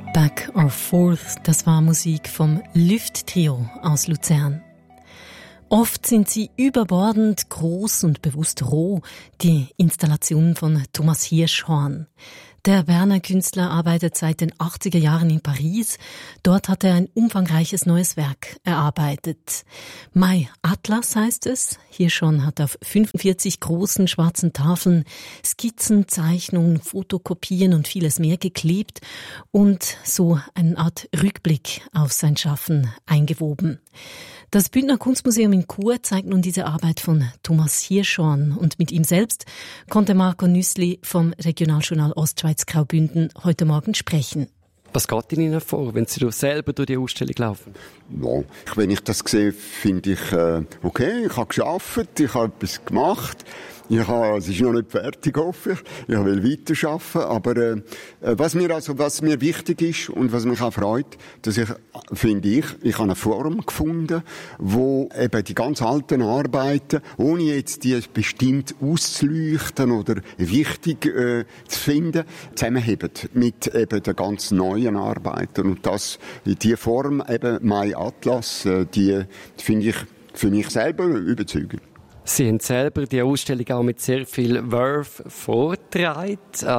Back or Forth, das war Musik vom Lüft-Trio aus Luzern. Oft sind sie überbordend groß und bewusst roh, die Installationen von Thomas Hirschhorn. Der Berner Künstler arbeitet seit den 80er Jahren in Paris. Dort hat er ein umfangreiches neues Werk erarbeitet. My Atlas heißt es. Hirschhorn hat auf 45 großen schwarzen Tafeln Skizzen, Zeichnungen, Fotokopien und vieles mehr geklebt und so eine Art Rückblick auf sein Schaffen eingewoben. Das Bündner Kunstmuseum in Chur zeigt nun diese Arbeit von Thomas Hirschhorn und mit ihm selbst konnte Marco Nüssli vom Regionaljournal Ostschweiz Graubünden heute Morgen sprechen. Was geht Ihnen vor, wenn Sie selber durch die Ausstellung laufen? Ja, wenn ich das sehe, finde ich, okay, ich habe gearbeitet, ich habe etwas gemacht. Es ist noch nicht fertig, hoffe ich. Ich will weiterarbeiten. Aber was mir wichtig ist und was mich auch freut, dass ich habe eine Form gefunden, wo eben die ganz alten Arbeiten, ohne jetzt die bestimmt auszuleuchten oder wichtig zu finden, zusammenheben mit eben den ganz neuen Arbeiten. Und die Form, eben My Atlas, die finde ich für mich selber überzeugend. Sie haben selber die Ausstellung auch mit sehr viel Verve vorgetragen.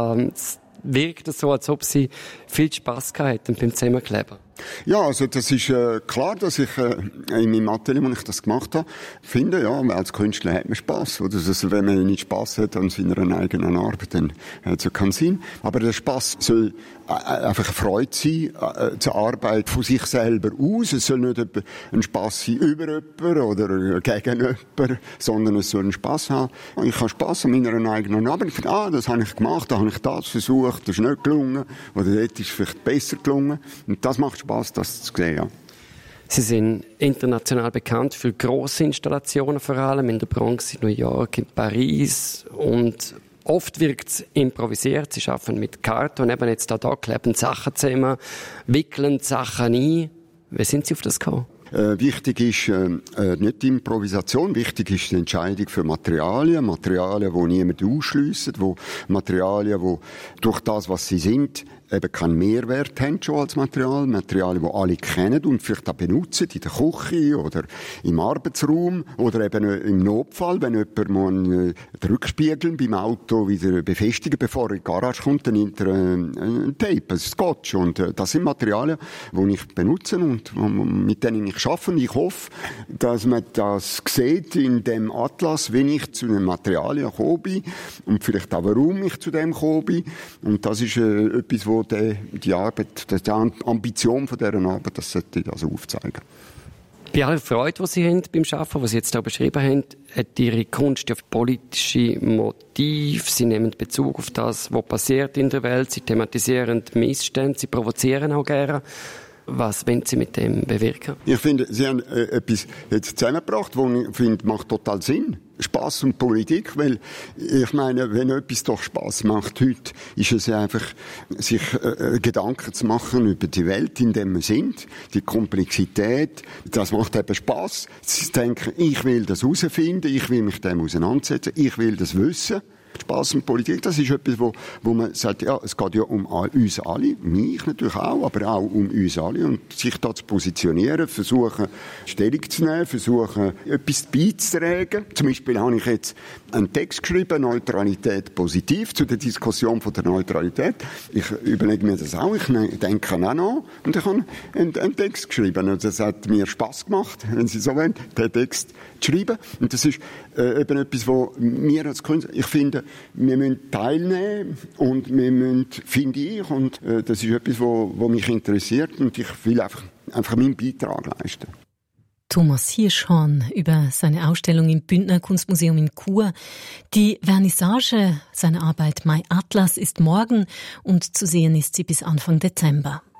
Es wirkt so, als ob Sie viel Spass hatten beim Zusammenkleben. Ja, also das ist klar, dass ich in meinem Atelier, wo ich das gemacht habe, finde, ja, als Künstler hat man Spass. Oder? Also, wenn man nicht Spass hat an seiner eigenen Arbeit, dann hat es ja keinen Sinn. Aber der Spass soll einfach eine Freude sein, zur Arbeit von sich selber aus. Es soll nicht ein Spass sein über jemanden oder gegen jemanden, sondern es soll einen Spass haben. Ich habe Spass an meiner eigenen Arbeit. Ich finde, das habe ich gemacht, da habe ich das versucht, das ist nicht gelungen, oder dort ist es vielleicht besser gelungen. Und das macht Spass, das zu sehen, ja. Sie sind international bekannt für grosse Installationen, vor allem in der Bronx, in New York, in Paris. Und oft wirkt es improvisiert. Sie arbeiten mit Karton, eben jetzt da kleben Sachen zusammen, wickeln Sachen ein. Wie sind Sie auf das gekommen? Wichtig ist nicht die Improvisation, wichtig ist die Entscheidung für Materialien, die niemand ausschliessen, Materialien, die durch das, was sie sind, eben keinen Mehrwert haben schon als Materialien, die alle kennen und vielleicht auch benutzen, in der Küche oder im Arbeitsraum oder eben im Notfall, wenn jemand den Rückspiegel beim Auto wieder befestigen, bevor er in die Garage kommt, dann nimmt er ein Tape, ein Scotch. Und das sind Materialien, die ich benutze und mit denen ich arbeite. Ich hoffe, dass man das sieht in dem Atlas, wenn ich zu den Materialien gekommen bin und vielleicht auch, warum ich zu dem gekommen bin. Und das ist etwas, wo die Arbeit, die Ambition von dieser Arbeit, das sollte also aufzeigen. Bei aller Freude, die Sie haben beim Arbeiten, was Sie jetzt hier beschrieben haben, hat Ihre Kunst ja politische Motive. Sie nehmen Bezug auf das, was passiert in der Welt. Sie thematisieren Missstände, Sie provozieren auch gerne. Was wollen Sie mit dem bewirken? Ich finde, Sie haben etwas jetzt zusammengebracht, was ich finde, macht total Sinn. Spass und Politik, weil ich meine, wenn etwas doch Spass macht heute, ist es einfach, sich Gedanken zu machen über die Welt, in der wir sind, die Komplexität, das macht eben Spass. Sie denken, ich will das herausfinden, ich will mich dem auseinandersetzen, ich will das wissen. Spass und Politik, das ist etwas, wo man sagt, ja, es geht ja um uns alle, mich natürlich auch, aber auch um uns alle und sich da zu positionieren, versuchen Stellung zu nehmen, versuchen etwas beizutragen. Zum Beispiel habe ich jetzt einen Text geschrieben, Neutralität positiv, zu der Diskussion von der Neutralität. Ich überlege mir das auch, ich denke auch noch und ich habe einen Text geschrieben und das hat mir Spass gemacht, wenn Sie so wollen, den Text zu schreiben. Und das ist eben etwas, wo mir als Künstler, ich finde, wir müssen teilnehmen und wir müssen, finde ich, und das ist etwas, wo mich interessiert und ich will einfach meinen Beitrag leisten. Thomas Hirschhorn über seine Ausstellung im Bündner Kunstmuseum in Chur. Die Vernissage seiner Arbeit My Atlas ist morgen und zu sehen ist sie bis Anfang Dezember.